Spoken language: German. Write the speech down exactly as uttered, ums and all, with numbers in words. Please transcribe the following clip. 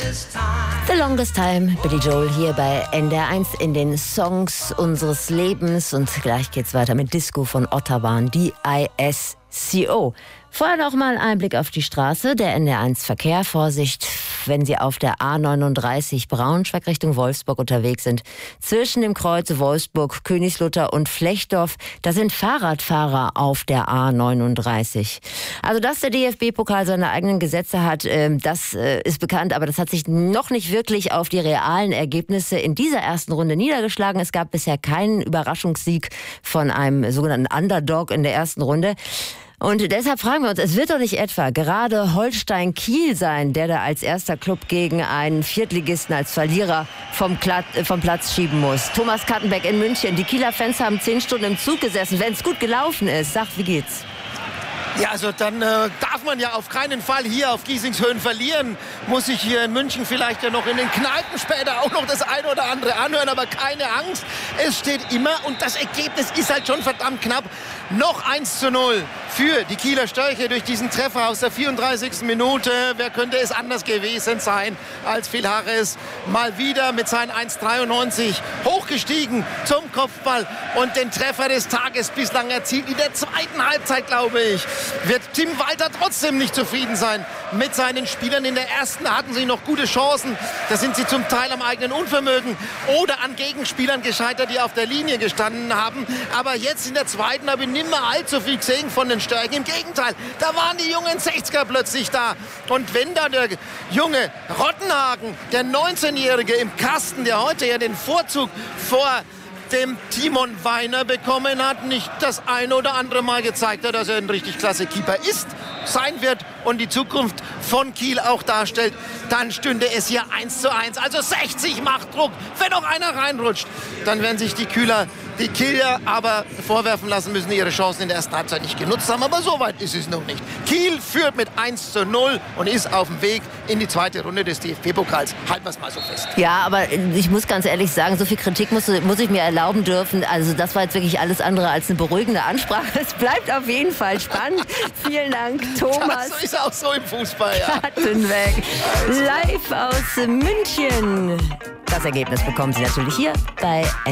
The Longest Time, Billy Joel hier bei N D R eins in den Songs unseres Lebens. Und gleich geht's weiter mit Disco von Ottawan, D I S C O. Vorher noch mal ein Blick auf die Straße, der N D R eins Verkehr. Vorsicht, wenn Sie auf der A neununddreißig Braunschweig Richtung Wolfsburg unterwegs sind. Zwischen dem Kreuz Wolfsburg, Königslutter und Flechtdorf, da sind Fahrradfahrer auf der A neununddreißig. Also, dass der D F B-Pokal seine eigenen Gesetze hat, das ist bekannt, aber das hat sich noch nicht wirklich auf die realen Ergebnisse in dieser ersten Runde niedergeschlagen. Es gab bisher keinen Überraschungssieg von einem sogenannten Underdog in der ersten Runde. Und deshalb fragen wir uns, es wird doch nicht etwa gerade Holstein Kiel sein, der da als erster Club gegen einen Viertligisten als Verlierer vom, Klat- vom Platz schieben muss. Thomas Kattenbeck in München. Die Kieler Fans haben zehn Stunden im Zug gesessen. Wenn es gut gelaufen ist, sag, wie geht's? Ja, also dann äh, darf man ja auf keinen Fall hier auf Giesingshöhen verlieren. Muss ich hier in München vielleicht ja noch in den Kneipen später auch noch das eine oder andere anhören. Aber keine Angst, es steht immer und das Ergebnis ist halt schon verdammt knapp. Noch eins zu null für die Kieler Störche durch diesen Treffer aus der vierunddreißigsten Minute. Wer könnte es anders gewesen sein als Phil Harris? Mal wieder mit seinen eins Komma dreiundneunzig hochgestiegen zum Kopfball und den Treffer des Tages bislang erzielt. In der zweiten Halbzeit, glaube ich, wird Tim Walter trotzdem nicht zufrieden sein mit seinen Spielern. In der ersten hatten sie noch gute Chancen. Da sind sie zum Teil am eigenen Unvermögen oder an Gegenspielern gescheitert, die auf der Linie gestanden haben. Aber jetzt in der zweiten habe ich nicht mehr allzu viel gesehen von den Störchen. Im Gegenteil, da waren die jungen sechziger plötzlich da. Und wenn da der junge Rottenhagen, der neunzehnjährige im Kasten, der heute ja den Vorzug vor dem Timon Weiner bekommen hat, nicht das eine oder andere Mal gezeigt hat, dass er ein richtig klasse Keeper ist, sein wird und die Zukunft von Kiel auch darstellt, dann stünde es hier eins zu eins. Also sechzig macht Druck. Wenn noch einer reinrutscht, dann werden sich die Kühler, die Kieler aber vorwerfen lassen müssen, ihre Chancen in der ersten Halbzeit nicht genutzt haben. Aber so weit ist es noch nicht. Kiel führt mit eins zu null und ist auf dem Weg in die zweite Runde des D F B-Pokals. Halten wir es mal so fest. Ja, aber ich muss ganz ehrlich sagen, so viel Kritik muss, muss ich mir erlauben dürfen. Also das war jetzt wirklich alles andere als eine beruhigende Ansprache. Es bleibt auf jeden Fall spannend. Vielen Dank, Thomas. Das ist auch so im Fußball, ja. Kattenbeck. Live aus München. Das Ergebnis bekommen Sie natürlich hier bei